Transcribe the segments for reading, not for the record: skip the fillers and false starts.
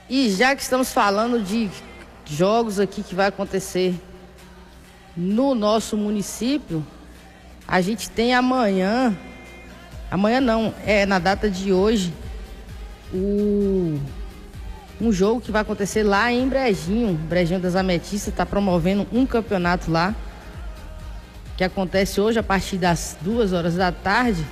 E já que estamos falando de jogos aqui que vai acontecer no nosso município, a gente tem amanhã não, na data de hoje, um jogo que vai acontecer lá em Brejinho. Brejinho das Ametistas está promovendo um campeonato lá, que acontece hoje a partir das 2 horas da tarde,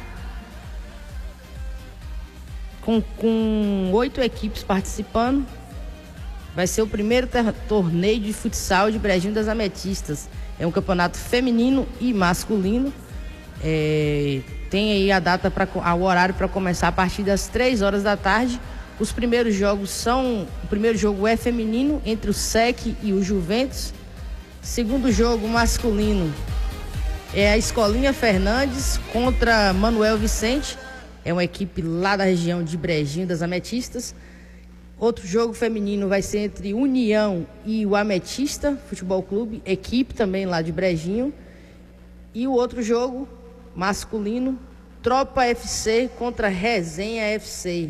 com 8 equipes participando. Vai ser o primeiro torneio de futsal de Brejinho das Ametistas. É um campeonato feminino e masculino. Tem aí a data, o horário para começar a partir das 3 horas da tarde. Os primeiros jogos o primeiro jogo é feminino, entre o SEC e o Juventus. Segundo jogo masculino é a Escolinha Fernandes contra Manuel Vicente. É uma equipe lá da região de Brejinho das Ametistas. Outro jogo feminino vai ser entre União e o Ametista Futebol Clube, equipe também lá de Brejinho. E o outro jogo masculino, Tropa FC contra Resenha FC.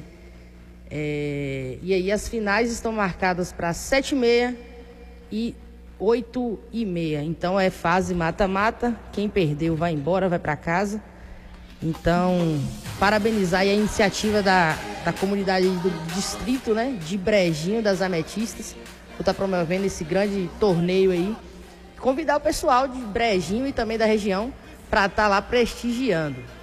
E aí as finais estão marcadas para 7h30 e 8h30. Então é fase mata-mata. Quem perdeu vai embora, vai para casa. Então, parabenizar aí a iniciativa da comunidade do distrito, né, de Brejinho das Ametistas, por estar promovendo esse grande torneio aí. Convidar o pessoal de Brejinho e também da região para estar lá prestigiando.